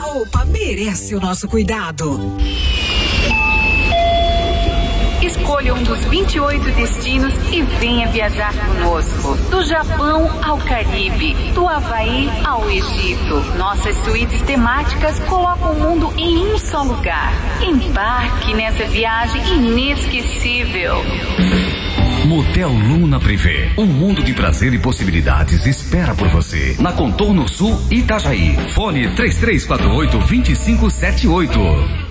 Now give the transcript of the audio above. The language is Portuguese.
A OPA merece o nosso cuidado. Escolha um dos 28 destinos e venha viajar conosco. Do Japão ao Caribe, do Havaí ao Egito. Nossas suítes temáticas colocam o mundo em um só lugar. Embarque nessa viagem inesquecível. Motel Luna Privé. Um mundo de prazer e possibilidades espera por você. Na Contorno Sul, Itajaí. Fone 3348-2578.